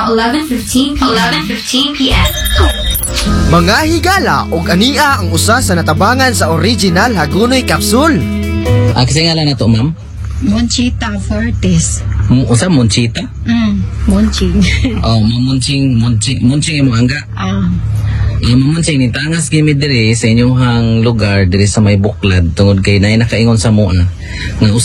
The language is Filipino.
now 11:15 p.m. Mga higala og ania ang usa sa natabangan sa original Hagonoy Capsule. Kasi nga lang na to, ma'am? Monchita Fortes. Usa, Monchita? Monching. Oh, Monching imo angga. Mamunching ni tangas gimi diri sa inyong lugar diri sa may Buklad tungod kay nay nakaingon sa mua nga